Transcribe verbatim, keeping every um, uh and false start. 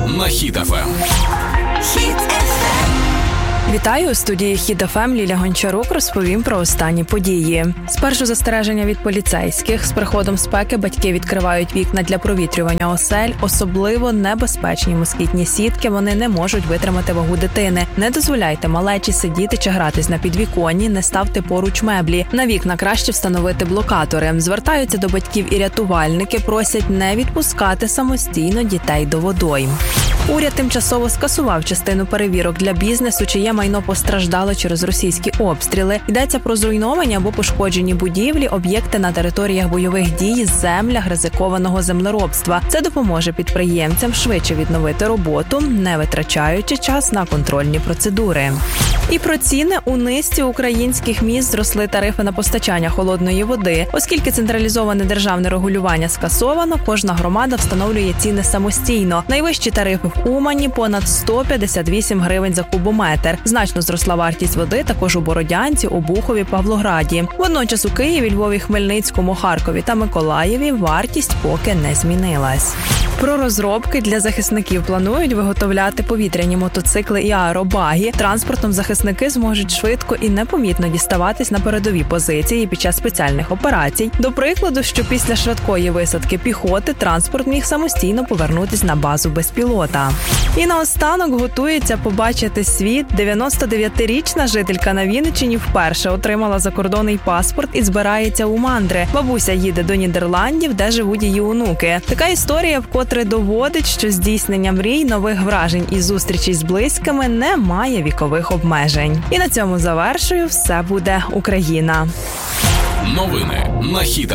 на Хіт еф ем. Хіт еф ем. Вітаю, у студії Хіт еф ем Лілія Гончарук розповім про останні події. Спершу застереження від поліцейських. З приходом спеки батьки відкривають вікна для провітрювання осель. Особливо небезпечні москітні сітки, вони не можуть витримати вагу дитини. Не дозволяйте малечі сидіти чи гратись на підвіконні, не ставте поруч меблі. На вікна краще встановити блокатори. Звертаються до батьків і рятувальники, просять не відпускати самостійно дітей до водойм. Уряд тимчасово скасував частину перевірок для бізнесу, чиє майно постраждало через російські обстріли. Йдеться про зруйновані або пошкоджені будівлі, об'єкти на територіях бойових дій, землях ризикованого землеробства. Це допоможе підприємцям швидше відновити роботу, не витрачаючи час на контрольні процедури. І про ціни. У низці українських міст зросли тарифи на постачання холодної води. Оскільки централізоване державне регулювання скасовано, кожна громада встановлює ціни самостійно. Найвищі тарифи в Умані – понад сто п'ятдесят вісім гривень за кубометр. Значно зросла вартість води також у Бородянці, Обухові, Павлограді. Водночас у Києві, Львові, Хмельницькому, Харкові та Миколаєві вартість поки не змінилась. Про розробки для захисників планують виготовляти повітряні мотоцикли і аеробаги. Транспортом захисники зможуть швидко і непомітно діставатись на передові позиції під час спеціальних операцій. До прикладу, що після швидкої висадки піхоти транспорт міг самостійно повернутись на базу безпілота. І наостанок готується побачити світ. дев'яносто дев'ятирічна жителька на Вінниччині вперше отримала закордонний паспорт і збирається у мандри. Бабуся їде до Нідерландів, де живуть її онуки. Така історія вкотре доводить, що здійснення мрій, нових вражень і зустрічей з близькими не має вікових обмежень. І на цьому завершую. Все буде Україна. Новини на Хіт